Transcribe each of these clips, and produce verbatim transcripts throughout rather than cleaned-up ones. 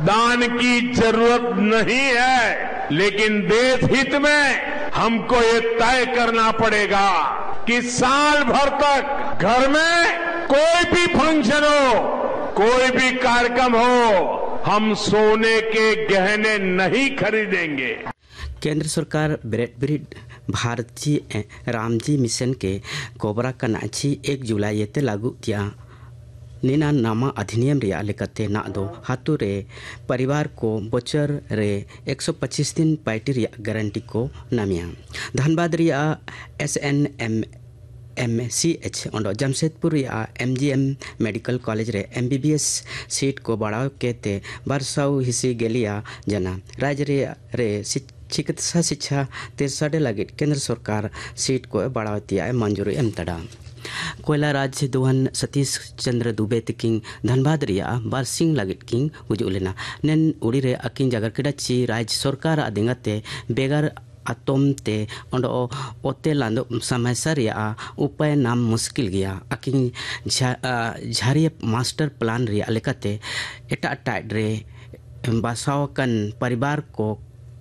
दान की जरूरत नहीं है, लेकिन देश हित में हमको ये तय करना पड़ेगा कि साल भर तक घर में कोई भी फंक्शन हो, कोई भी कार्यक्रम हो, हम सोने के गहने नहीं खरीदेंगे। केंद्र सरकार ब्रेड भारतीय रामजी मिशन के कोबरा कनाची एक जुलाई ते लागू किया नीना नामा अधिनियम रिया लेकते ना दो हाथों रे परिवार को बोचर रे एक सौ पच्चीस दिन पार्टी रिया गारंटी को नामिया धनबाद रिया S N M M C H और जमशेदपुर या M G M medical college रे M B B S seat को बढ़ाव के ते बरसाउ हिसी गेलिया जना राज्य रे रे चिकित्सा शिक्षा तेरसाडे लगे केंद्र सरकार सीट को बढ़ाव दिया मंजूरी एम तड़ा कोयला राज्य दोहन सतीश चंद्र दुबे तिकिंग धनबाद रिया बारसिंग लगित किंग हुजू लेना नेन उड़ी रे अकिंग जगह किडाची राज्य सरकार आदिंगते बेगर आतोम ते ओंडो ओते लांदो समस्या रिया उपाय नाम मुश्किल गया अकिंग झारिया मास्टर प्लान रिया लेकते एटा टाइड रे बासावकन परिवार को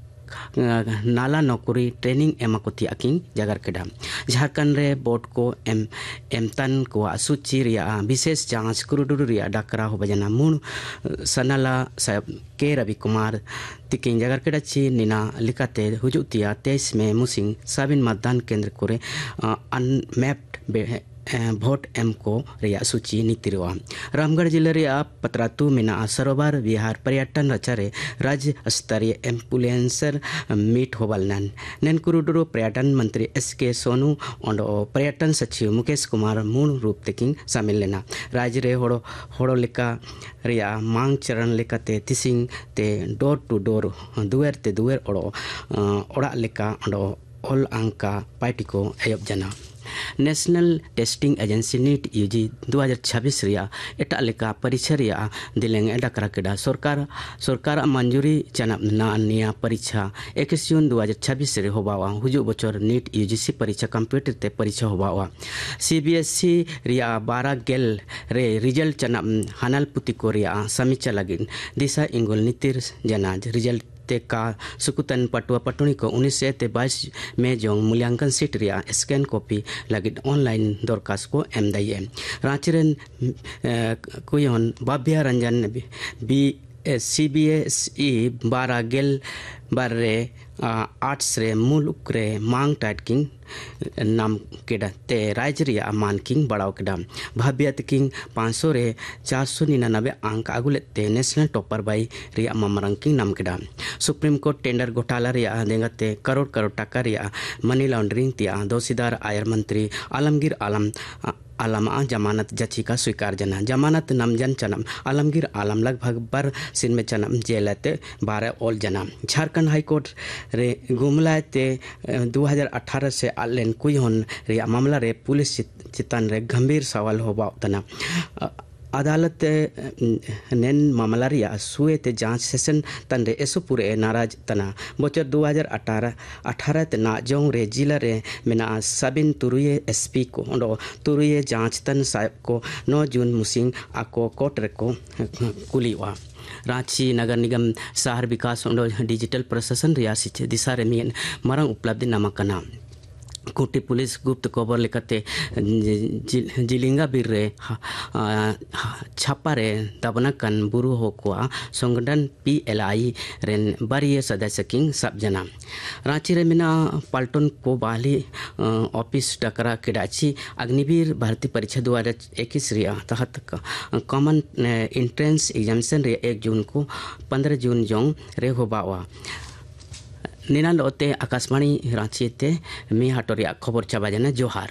नाला नौकरी ट्रेनिंग एमाकोती अकिंग जगर केडा झारखंड रे बोर्ड को एम एमतन को सूची रिया विशेष जांच कुरुडुरु रिया डाकरा हो बजना मून सनाला साहब के रवि कुमार तिकिंग जगर केडा ची निना लिखाते हुजुतिया तेईस में मुसिंग साबिन मतदान केंद्र कोरे अनमैप्ड भोट एम को रिया सूची नीतिरवा रामगढ़ जिले रिया पतरातु मिना सरोवर विहार पर्यटन रचारे राज्य स्तरीय एम्बुलेंसर मीट होबलनन नेनकुरुडुरु पर्यटन मंत्री एस के सोनू और पर्यटन सचिव मुकेश कुमार मूल रूप तेकिंग शामिल लेना राज्य रे होड़ो होड़ो लेका रिया मांग चरण लेकाते तिसिंग ते डोर टू डोर दुएर ते दुएर ओड़ो ओड़ा लेका ओड़ो ऑल अंका पार्टी को एयब जना national testing agency NEET UG दो हज़ार छब्बीस रिया एटा लेका परीक्षा रिया दिलेंगे डाकरा केडा सरकार सरकार मंजूरी चना ना निया परीक्षा इक्कीस जून दो हज़ार छब्बीस रे होबावा हुजू बचर नीट यूजीसी परीक्षा कंप्यूटर ते परीक्षा होबावा सीबीएसई रिया बारह गेल रे रिजल्ट चना हनल पुति को रिया समीक्षा लगिन दिशा इंगुल नीतिर जना रिजल्ट ते का सुकुतन पटुआ पटुनी को उन्नीस से ते बाईस में जो मूल्यांकन सीट रिया स्कैन कॉपी लगी ऑनलाइन दरखास्त को एम दई Ranchi rain कुयन बाबिया Ranjan B C B S E बारह गेल बारे आर्ट्स रे मुल्क रे मांग टाइट किंग नाम केडा ते राज्य रिया मान किंग बढ़ाव केडा भव्यत किंग पाँच सौ रे चार सौ निन्यानबे अंक आगुले ते national topper by Riya ममरंग king नाम केडा सुप्रीम कोर्ट टेंडर घोटाला रिया देंगते करोड़ करोड़ टका रिया मनी लॉन्ड्रिंग तिया दोषीदार आयर मंत्री आलमगीर आलम आलमा जमानत याचिका स्वीकार जना जमानत नमजन चनम आलमगीर आलम लगभग बर सिन में चनम जेलते बारह ओल जना झारखंड हाई कोर्ट रे गुमलाते दो हज़ार अठारह से आलेन कुछ होन रे मामला रे पुलिस चितान रे गंभीर सवाल हो बातना अदालत नेन मामला रिया सुए ते जांच सेशन तंडे एसो पूरे नाराज तना बचर दो हज़ार अठारह अठारह ते ना जों रे जिला रे मिना साबिन तुरुये एसपी को ओंडो तुरुये जांच तन साहब को नौ जून मुसिंग आको कोर्ट रे को कुलीवा रांची नगर निगम शहर विकास और डिजिटल प्रशासन रियासी दिशा रे मीन मरंग उपलब्धि नामकना कोटी पुलिस गुप्त खबर लेकते जिलिंगा बीर रे छापा रे दबनकन बुरु होकुआ संगठन पी एल आई रेन बारिय सदस्य किंग सब जना रांची रे मिना पल्टन को बाली ऑफिस डकरा केडाची अग्निवीर भर्ती परीक्षा दो हज़ार इक्कीस रिया तहत कॉमन एंट्रेंस एग्जामिनेशन रे एक जून को पंद्रह जून जों रे होबावा निना लोते आकाशवाणी रांची ते मी हटोरिया खबर चाबा जने जोहार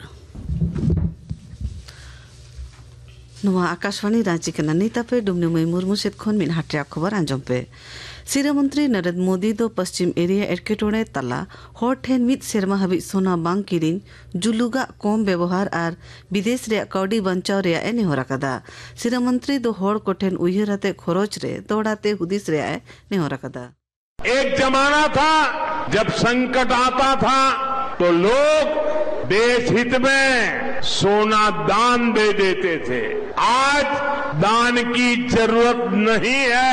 नुआ आकाशवाणी रांची के ननीता पे डुमने में मुर्मू से खोन मिन हटिया खबर अंजम पे सिरा मंत्री नरेंद्र मोदी दो पश्चिम एरिया एडकेटोड़े तला हर ठेन मित सेरमा हबी सोना बांग किरिन जुलुगा कम व्यवहार और विदेश रे कौडी बंचाव रे एने होरा कदा सिरा मंत्री दो हर कोठेन उयहराते खरोच रे तोड़ाते हुदिस रे ने होरा कदा। एक जमाना था जब संकट आता था तो लोग देश हित में सोना दान दे देते थे। आज दान की जरूरत नहीं है।